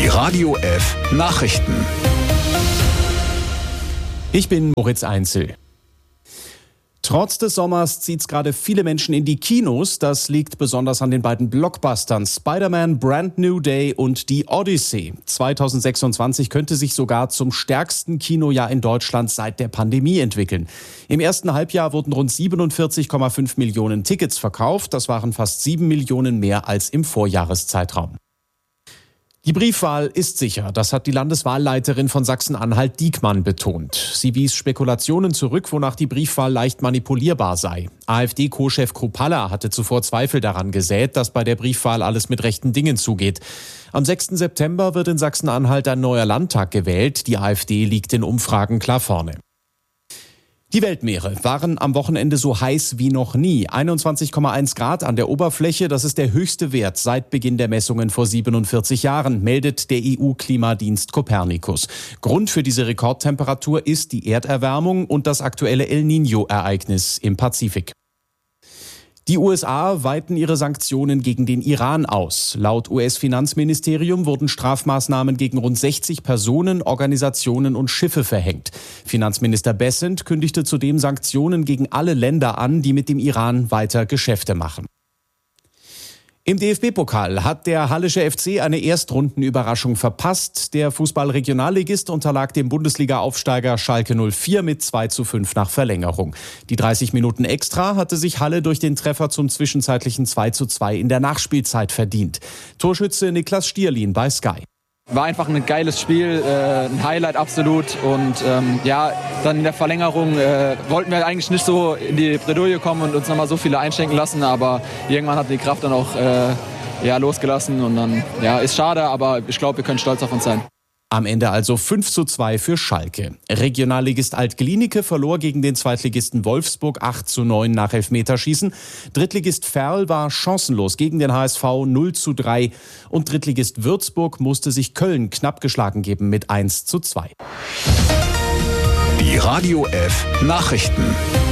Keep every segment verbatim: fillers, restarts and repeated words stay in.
Radio F Nachrichten. Ich bin Moritz Einzel. Trotz des Sommers zieht's gerade viele Menschen in die Kinos. Das liegt besonders an den beiden Blockbustern Spider-Man Brand New Day und die Odyssey. zwanzig sechsundzwanzig könnte sich sogar zum stärksten Kinojahr in Deutschland seit der Pandemie entwickeln. Im ersten Halbjahr wurden rund siebenundvierzig Komma fünf Millionen Tickets verkauft. Das waren fast sieben Millionen mehr als im Vorjahreszeitraum. Die Briefwahl ist sicher, das hat die Landeswahlleiterin von Sachsen-Anhalt Diekmann betont. Sie wies Spekulationen zurück, wonach die Briefwahl leicht manipulierbar sei. AfD-Co-Chef Kruppalla hatte zuvor Zweifel daran gesät, dass bei der Briefwahl alles mit rechten Dingen zugeht. Am sechsten September wird in Sachsen-Anhalt ein neuer Landtag gewählt. Die AfD liegt in Umfragen klar vorne. Die Weltmeere waren am Wochenende so heiß wie noch nie. einundzwanzig Komma eins Grad an der Oberfläche, das ist der höchste Wert seit Beginn der Messungen vor siebenundvierzig Jahren, meldet der E U-Klimadienst Copernicus. Grund für diese Rekordtemperatur ist die Erderwärmung und das aktuelle El Niño-Ereignis im Pazifik. Die U S A weiten ihre Sanktionen gegen den Iran aus. Laut U S-Finanzministerium wurden Strafmaßnahmen gegen rund sechzig Personen, Organisationen und Schiffe verhängt. Finanzminister Bessent kündigte zudem Sanktionen gegen alle Länder an, die mit dem Iran weiter Geschäfte machen. Im D F B-Pokal hat der Hallische F C eine Erstrundenüberraschung verpasst. Der Fußball-Regionalligist unterlag dem Bundesliga-Aufsteiger Schalke null vier mit zwei zu fünf nach Verlängerung. Die dreißig Minuten extra hatte sich Halle durch den Treffer zum zwischenzeitlichen zwei zu zwei in der Nachspielzeit verdient. Torschütze Niklas Stierlin bei Sky. War einfach ein geiles Spiel, äh, ein Highlight absolut und ähm, ja, dann in der Verlängerung äh, wollten wir eigentlich nicht so in die Bredouille kommen und uns nochmal so viele einschenken lassen, aber irgendwann hat die Kraft dann auch äh, ja, losgelassen und dann, ja, ist schade, aber ich glaube, wir können stolz auf uns sein. Am Ende also fünf zu zwei für Schalke. Regionalligist Alt-Glienicke verlor gegen den Zweitligisten Wolfsburg acht zu neun nach Elfmeterschießen. Drittligist Verl war chancenlos gegen den H S V null zu drei. Und Drittligist Würzburg musste sich Köln knapp geschlagen geben mit eins zu zwei. Die Radio F Nachrichten.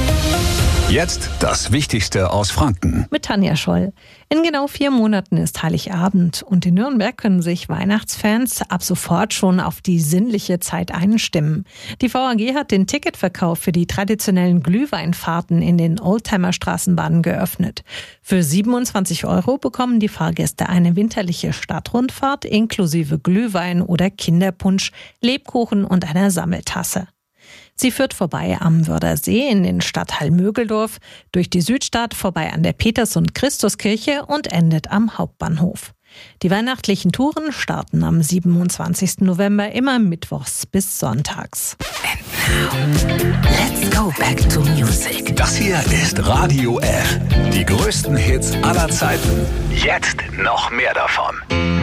Jetzt das Wichtigste aus Franken. Mit Tanja Scholl. In genau vier Monaten ist Heiligabend und in Nürnberg können sich Weihnachtsfans ab sofort schon auf die sinnliche Zeit einstimmen. Die V A G hat den Ticketverkauf für die traditionellen Glühweinfahrten in den Oldtimer-Straßenbahnen geöffnet. Für siebenundzwanzig Euro bekommen die Fahrgäste eine winterliche Stadtrundfahrt inklusive Glühwein oder Kinderpunsch, Lebkuchen und einer Sammeltasse. Sie führt vorbei am Wördersee in den Stadtteil Mögeldorf, durch die Südstadt vorbei an der Peters- und Christuskirche und endet am Hauptbahnhof. Die weihnachtlichen Touren starten am siebenundzwanzigsten November immer mittwochs bis sonntags. And now, let's go back to music. Das hier ist Radio F. Die größten Hits aller Zeiten. Jetzt noch mehr davon.